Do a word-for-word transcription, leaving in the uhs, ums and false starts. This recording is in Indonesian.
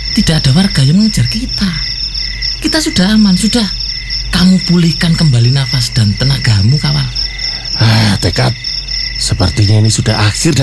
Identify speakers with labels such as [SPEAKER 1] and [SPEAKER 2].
[SPEAKER 1] tidak ada warga yang mengejar kita. Kita sudah aman, sudah. Kamu pulihkan kembali nafas dan tenagamu, Kawal.
[SPEAKER 2] Ah, tekad. Sepertinya ini sudah akhir